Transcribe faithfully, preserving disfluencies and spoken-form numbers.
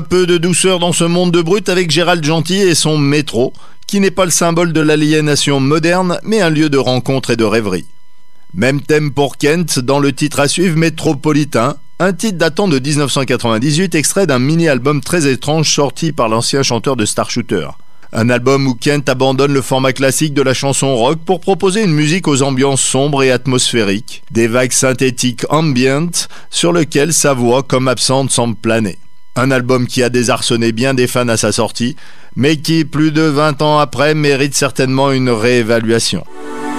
Un peu de douceur dans ce monde de brut avec Gérald Gentil et son métro, qui n'est pas le symbole de l'aliénation moderne, mais un lieu de rencontre et de rêverie. Même thème pour Kent dans le titre à suivre, Métropolitain, un titre datant de dix-neuf cent quatre-vingt-dix-huit, extrait d'un mini-album très étrange sorti par l'ancien chanteur de Star Shooter. Un album où Kent abandonne le format classique de la chanson rock pour proposer une musique aux ambiances sombres et atmosphériques, des vagues synthétiques ambiantes sur lesquelles sa voix, comme absente, semble planer. Un album qui a désarçonné bien des fans à sa sortie, mais qui, plus de vingt ans après, mérite certainement une réévaluation.